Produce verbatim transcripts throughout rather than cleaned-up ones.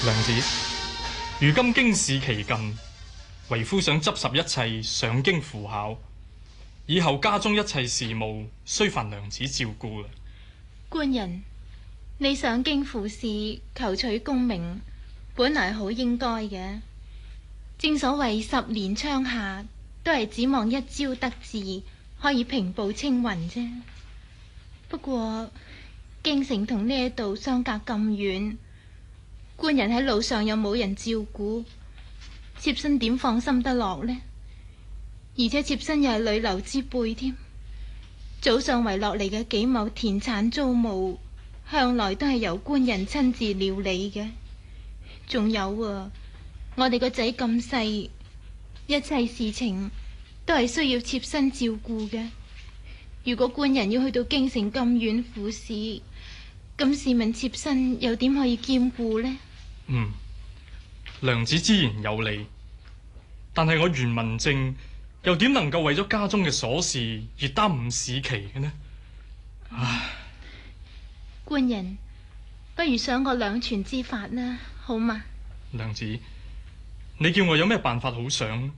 娘子，如今京試期近，為夫想執拾一切上京赴考，以後家中一切事務需煩娘子照顧啦。 官人，你上京赴試求取功名，本來好應該嘅。正所謂十年窗下，都係指望一朝得志，可以平步青雲啫。不過京城同呢一度相隔咁遠，官人喺路上又冇人照顧，妾身點放心得落呢？而且妾身又係女流之輩添，早上遺落嚟嘅幾畝田產租務，向來都係由官人親自料理嘅。仲有啊，我哋個仔咁細，一切事情都係需要妾身照顧嘅。如果官人要去到京城咁遠赴試，咁試問妾身又點可以兼顧呢？ 嗯，娘子之言有理，但係我袁文正又點能夠為咗家中嘅瑣事而耽誤試期嘅呢？唉， 官人，不如想個兩全之法啦，好嗎？ 娘子，你叫我有咩辦法好想？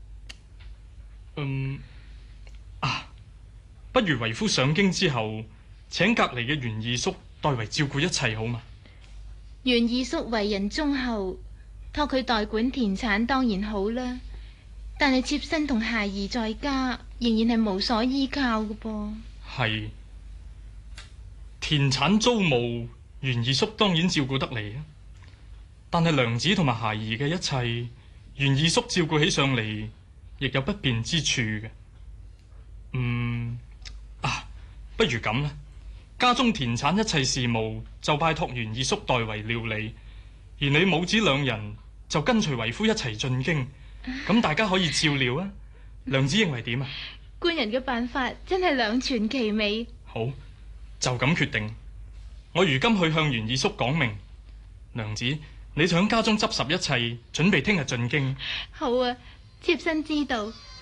嗯，啊，不如為夫上京之後，請隔籬嘅袁二叔代為照顧一切好嗎？ 袁二叔為人忠厚，託佢代管田產當然好啦。但係妾身同孩兒在家，仍然係無所依靠嘅噃。 係田產租務，袁二叔當然照顧得嚟啊。但係娘子同埋孩兒嘅一切，袁二叔照顧起上嚟，亦有不便之處嘅。嗯，啊，不如咁啦，家中田產一切事務就拜託袁二叔代為料理，而你母子兩人就跟隨為夫一齊進京，咁大家可以照料啊。娘子認為點啊？ 官人嘅辦法真係兩全其美。 好，就咁決定。我如今去向袁二叔講明，娘子你就喺家中執拾一切，準備聽日進京。 好啊，妾身知道。